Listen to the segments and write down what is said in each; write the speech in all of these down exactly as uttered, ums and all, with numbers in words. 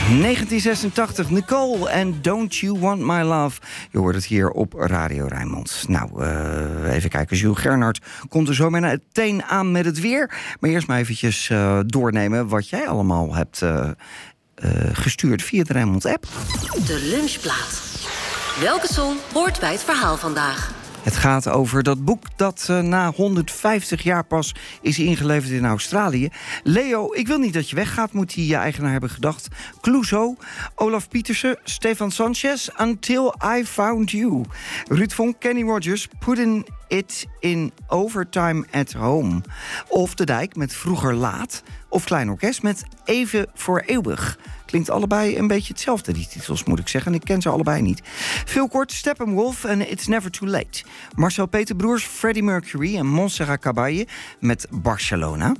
negentien zesentachtig, Nicole en Don't You Want My Love. Je hoort het hier op Radio Rijnmond. Nou, uh, even kijken. Jules Gernhardt komt er zo meteen aan met het weer. Maar eerst maar eventjes uh, doornemen wat jij allemaal hebt uh, uh, gestuurd via de Rijnmond-app. De lunchplaat. Welke song hoort bij het verhaal vandaag? Het gaat over dat boek dat uh, na honderdvijftig jaar pas is ingeleverd in Australië. Leo, ik wil niet dat je weggaat, moet hij je eigenaar hebben gedacht. Clouseau, Olaf Pietersen, Stefan Sanchez, Until I Found You. Ruud Vonk, Kenny Rogers, Putting It in Overtime at Home. Of De Dijk met Vroeger Laat. Of Klein Orkest met Even voor Eeuwig. Klinkt allebei een beetje hetzelfde, die titels, moet ik zeggen. Ik ken ze allebei niet. Veel kort, Steppenwolf en It's Never Too Late. Marcel Peterbroers, Freddie Mercury en Montserrat Caballé met Barcelona.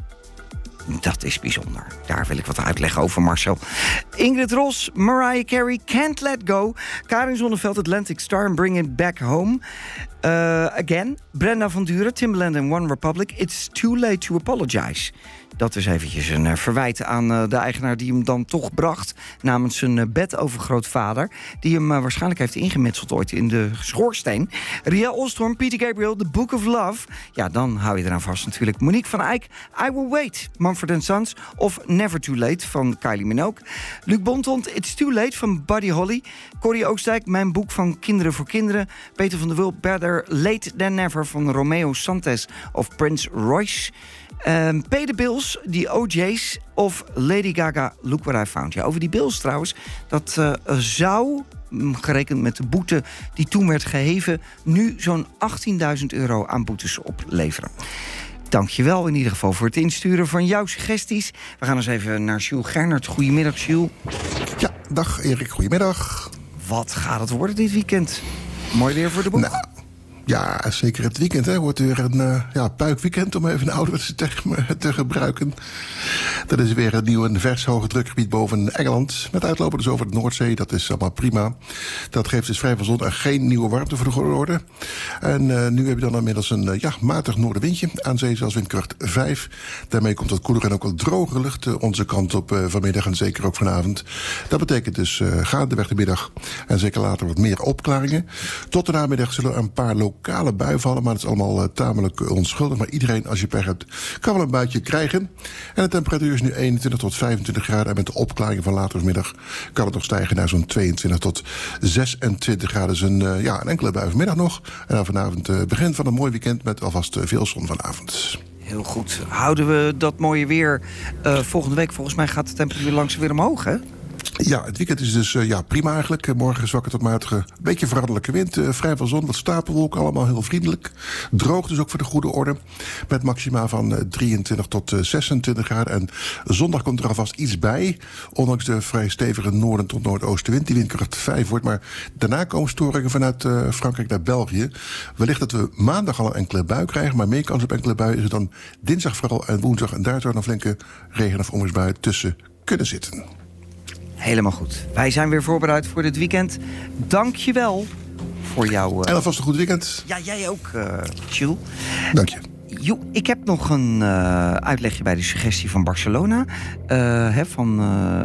Dat is bijzonder. Daar wil ik wat uitleggen over, Marcel. Ingrid Ros, Mariah Carey, Can't Let Go. Karin Zonneveld, Atlantic Star en Bring It Back Home. Uh, again, Brenda van Duren, Timbaland en One Republic. It's Too Late to Apologize. Dat is eventjes een uh, verwijt aan uh, de eigenaar die hem dan toch bracht namens zijn uh, bedovergrootvader, die hem uh, waarschijnlijk heeft ingemetseld ooit in de schoorsteen. Riel Ostorm, Peter Gabriel, The Book of Love. Ja, dan hou je eraan vast natuurlijk. Monique van Eyck, I Will Wait, Mumford and Sons. Of Never Too Late van Kylie Minogue. Luc Bontont, It's Too Late van Buddy Holly. Corrie Oostdijk, Mijn Boek van Kinderen voor Kinderen. Peter van der Wulp, Better Late Than Never van Romeo Santos of Prince Royce. Um, P. de Bills, die O J's of Lady Gaga, Look What I Found. Ja, over die Bills trouwens, dat uh, zou, gerekend met de boete die toen werd geheven, nu zo'n achttienduizend euro aan boetes opleveren. Dankjewel in ieder geval voor het insturen van jouw suggesties. We gaan eens even naar Jules Gernhardt. Goedemiddag, Jules. Ja, dag Erik, goedemiddag. Wat gaat het worden dit weekend? Mooi weer voor de boek. Nou, ja, zeker het weekend hè, wordt weer een uh, ja, puikweekend, om even een ouderwetse term te gebruiken. Dat is weer een nieuw en vers hoge drukgebied boven Engeland. Met uitlopen dus over de Noordzee, dat is allemaal prima. Dat geeft dus vrij veel zon en geen nieuwe warmte voor de goede orde. En uh, nu heb je dan inmiddels een uh, ja, matig noordenwindje. Aan zee zelfs windkracht vijf. Daarmee komt wat koeler en ook wat drogere lucht uh, onze kant op uh, vanmiddag en zeker ook vanavond. Dat betekent dus uh, gaandeweg de middag en zeker later wat meer opklaringen. Tot de namiddag zullen er een paar lokale buien vallen, maar dat is allemaal uh, tamelijk onschuldig. Maar iedereen, als je pech hebt, kan wel een buitje krijgen. En de temperatuur is nu eenentwintig tot vijfentwintig graden. En met de opklaringen van later middag kan het nog stijgen naar zo'n tweeëntwintig tot zesentwintig graden. Dus een, uh, ja, een enkele bui vanmiddag nog. En dan vanavond uh, begin van een mooi weekend met alvast uh, veel zon vanavond. Heel goed. Houden we dat mooie weer uh, volgende week? Volgens mij gaat de temperatuur langzaam weer omhoog, hè? Ja, het weekend is dus uh, ja, prima eigenlijk. Morgen zwakke tot matige, beetje veranderlijke wind. Uh, vrij veel zon, wat stapelwolken, allemaal heel vriendelijk. Droog dus ook voor de goede orde. Met maxima van uh, drieëntwintig tot uh, zesentwintig graden. En zondag komt er alvast iets bij. Ondanks de vrij stevige noorden tot noordoostenwind. Die windkracht vijf wordt. Maar daarna komen storingen vanuit uh, Frankrijk naar België. Wellicht dat we maandag al een enkele bui krijgen. Maar meer kans op enkele buien is het dan dinsdag vooral en woensdag. En daar zou een flinke regen- of onweersbui tussen kunnen zitten. Helemaal goed. Wij zijn weer voorbereid voor dit weekend. Dank je wel voor jouw... Uh... En alvast een goed weekend. Ja, jij ook, uh, Jules. Dank je. Jo, ik heb nog een uh, uitlegje bij de suggestie van Barcelona. Uh, hè, van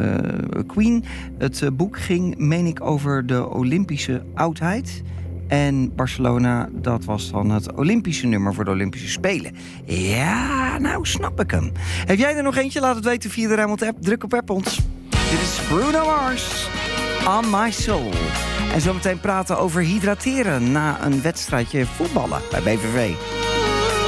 uh, Queen. Het uh, boek ging, meen ik, over de Olympische oudheid. En Barcelona, dat was dan het Olympische nummer voor de Olympische Spelen. Ja, nou snap ik hem. Heb jij er nog eentje? Laat het weten via de Rijnmond-app. Druk op app ons. Dit is Bruno Mars, On My Soul. En zometeen praten over hydrateren na een wedstrijdje voetballen bij B V V.